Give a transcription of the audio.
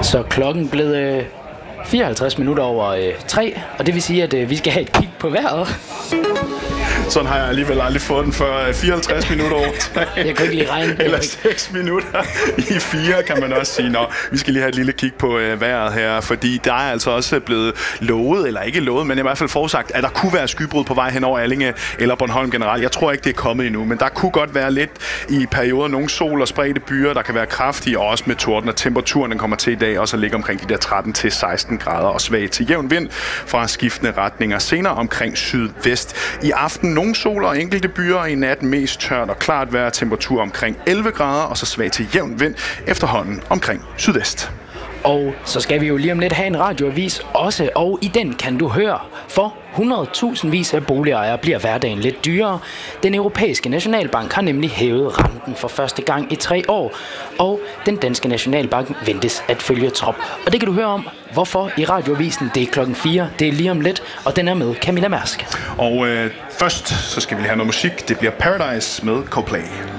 Så klokken blev 54 minutter over 3, og det vil sige, at vi skal have et kig på vejret. Sådan har jeg alligevel aldrig fået den før 54 minutter over 3. Jeg kan ikke lige regne. Eller 6 minutter i 4, kan man også sige. Nå, vi skal lige have et lille kig på vejret her, fordi der er altså også blevet lovet, eller ikke lovet, men i hvert fald forsagt, at der kunne være skybrud på vej hen over Allinge eller Bornholm generelt. Jeg tror ikke, det er kommet endnu, men der kunne godt være lidt i perioder nogle sol- og spredte byer, der kan være kraftige, og også med torden, og temperaturen den kommer til i dag også at ligge omkring de der 13-16 grader og svag til jævn vind fra skiftende retninger. Senere omkring sydvest. I aften nogle sol og enkelte byer, i natten mest tørt og klart vejr, temperatur omkring 11 grader, og så svag til jævn vind efterhånden omkring sydvest. Og så skal vi jo lige om lidt have en radioavis også, og i den kan du høre, for 100.000 af boligejere bliver hverdagen lidt dyrere. Den europæiske nationalbank har nemlig hævet renten for første gang i 3 år, og den danske nationalbank ventes at følge trop. Og det kan du høre om, hvorfor i radioavisen. Det er klokken 4, det er lige om lidt, og den er med Camilla Mærsk. Og først så skal vi lige have noget musik. Det bliver Paradise med Coldplay.